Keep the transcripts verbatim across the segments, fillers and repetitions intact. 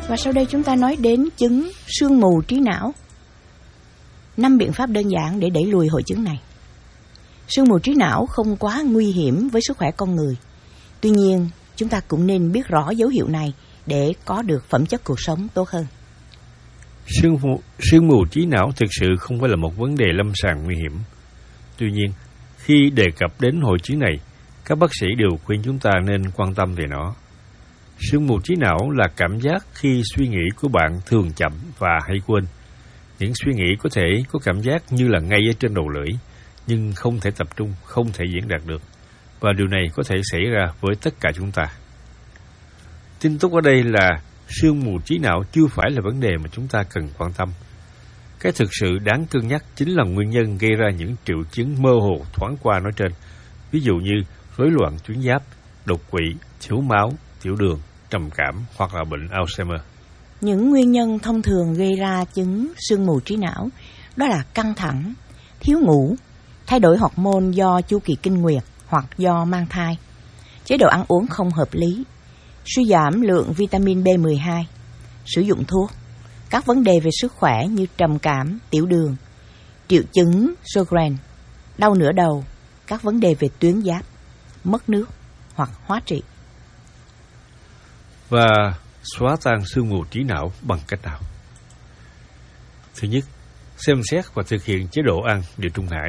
Và sau đây chúng ta nói đến chứng sương mù trí não. Năm biện pháp đơn giản để đẩy lùi hội chứng này. Sương mù trí não không quá nguy hiểm với sức khỏe con người. Tuy nhiên, chúng ta cũng nên biết rõ dấu hiệu này để có được phẩm chất cuộc sống tốt hơn. Sương mù, sương mù trí não thực sự không phải là một vấn đề lâm sàng nguy hiểm. Tuy nhiên, khi đề cập đến hội chứng này, các bác sĩ đều khuyên chúng ta nên quan tâm về nó. Sương mù trí não là cảm giác khi suy nghĩ của bạn thường chậm và hay quên. Những suy nghĩ có thể có cảm giác như là ngay ở trên đầu lưỡi, nhưng không thể tập trung, không thể diễn đạt được. Và điều này có thể xảy ra với tất cả chúng ta. Tin tốt ở đây là sương mù trí não chưa phải là vấn đề mà chúng ta cần quan tâm. Cái thực sự đáng cân nhắc chính là nguyên nhân gây ra những triệu chứng mơ hồ thoáng qua nói trên, ví dụ như rối loạn tuyến giáp, đột quỵ, thiếu máu, tiểu đường, trầm cảm hoặc là bệnh Alzheimer. Những nguyên nhân thông thường gây ra chứng sương mù trí não đó là căng thẳng, thiếu ngủ, thay đổi hormone do chu kỳ kinh nguyệt hoặc do mang thai, chế độ ăn uống không hợp lý, suy giảm lượng vitamin B mười hai, sử dụng thuốc, các vấn đề về sức khỏe như trầm cảm, tiểu đường, triệu chứng Sjögren, đau nửa đầu, các vấn đề về tuyến giáp, mất nước hoặc hóa trị. Và xóa tan sương mù trí não bằng cách nào? Thứ nhất, xem xét và thực hiện chế độ ăn Địa Trung Hải.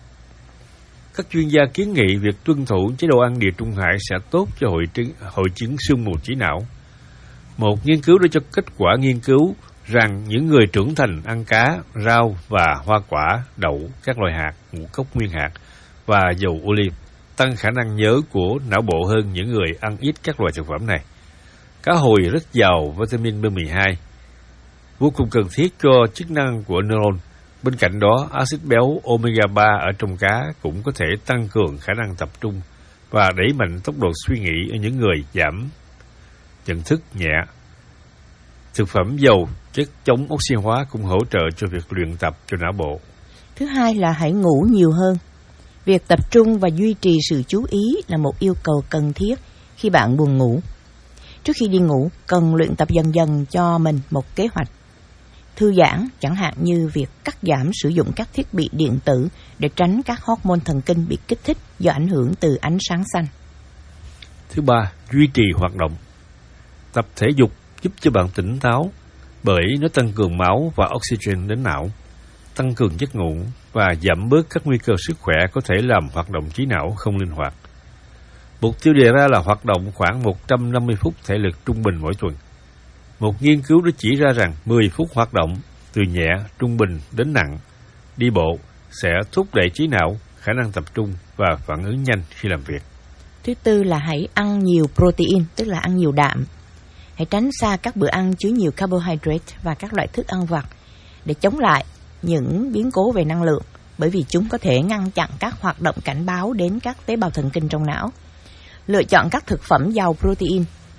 Các chuyên gia kiến nghị việc tuân thủ chế độ ăn Địa Trung Hải sẽ tốt cho hội chứng, hội chứng sương mù trí não. Một nghiên cứu đã cho kết quả nghiên cứu rằng những người trưởng thành ăn cá, rau và hoa quả, đậu, các loại hạt, ngũ cốc nguyên hạt và dầu ô liu tăng khả năng nhớ của não bộ hơn những người ăn ít các loại thực phẩm này. Cá hồi rất giàu vitamin B mười hai, vô cùng cần thiết cho chức năng của neuron. Bên cạnh đó, axit béo omega ba ở trong cá cũng có thể tăng cường khả năng tập trung và đẩy mạnh tốc độ suy nghĩ ở những người giảm nhận thức nhẹ. Thực phẩm giàu chất chống oxy hóa cũng hỗ trợ cho việc luyện tập cho não bộ. Thứ hai là hãy ngủ nhiều hơn. Việc tập trung và duy trì sự chú ý là một yêu cầu cần thiết khi bạn buồn ngủ. Trước khi đi ngủ, cần luyện tập dần dần cho mình một kế hoạch thư giãn, chẳng hạn như việc cắt giảm sử dụng các thiết bị điện tử để tránh các hormone thần kinh bị kích thích do ảnh hưởng từ ánh sáng xanh. Thứ ba, duy trì hoạt động. Tập thể dục giúp cho bạn tỉnh táo bởi nó tăng cường máu và oxygen đến não, tăng cường giấc ngủ và giảm bớt các nguy cơ sức khỏe có thể làm hoạt động trí não không linh hoạt. Mục tiêu đề ra là hoạt động khoảng một trăm năm mươi phút thể lực trung bình mỗi tuần. Một nghiên cứu đã chỉ ra rằng mười phút hoạt động từ nhẹ, trung bình đến nặng, đi bộ sẽ thúc đẩy trí não, khả năng tập trung và phản ứng nhanh khi làm việc. Thứ tư là hãy ăn nhiều protein, tức là ăn nhiều đạm. Hãy tránh xa các bữa ăn chứa nhiều carbohydrate và các loại thức ăn vặt để chống lại những biến cố về năng lượng, bởi vì chúng có thể ngăn chặn các hoạt động cảnh báo đến các tế bào thần kinh trong não. Lựa chọn các thực phẩm giàu protein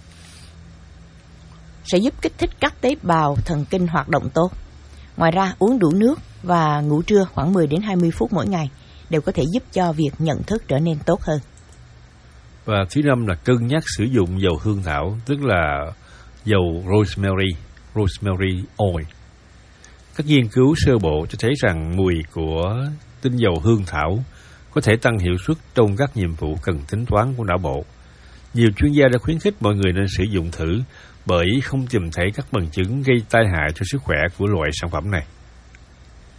sẽ giúp kích thích các tế bào thần kinh hoạt động tốt. Ngoài ra, uống đủ nước và ngủ trưa khoảng mười đến hai mươi phút mỗi ngày đều có thể giúp cho việc nhận thức trở nên tốt hơn. Và thứ năm là cân nhắc sử dụng dầu hương thảo, tức là dầu rosemary, rosemary oil. Các nghiên cứu sơ bộ cho thấy rằng mùi của tinh dầu hương thảo có thể tăng hiệu suất trong các nhiệm vụ cần tính toán của não bộ. Nhiều chuyên gia đã khuyến khích mọi người nên sử dụng thử bởi không tìm thấy các bằng chứng gây tai hại cho sức khỏe của loại sản phẩm này.